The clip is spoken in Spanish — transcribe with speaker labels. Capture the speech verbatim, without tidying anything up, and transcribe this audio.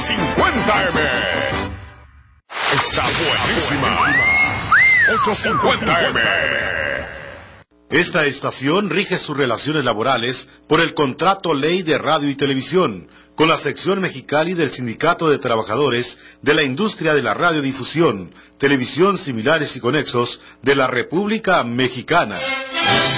Speaker 1: cincuenta eme. Está buenísima. ochocientos cincuenta eme.
Speaker 2: Esta estación rige sus relaciones laborales por el Contrato Ley de Radio y Televisión, con la sección Mexicali del Sindicato de Trabajadores de la Industria de la Radiodifusión, Televisión Similares y Conexos de la República Mexicana.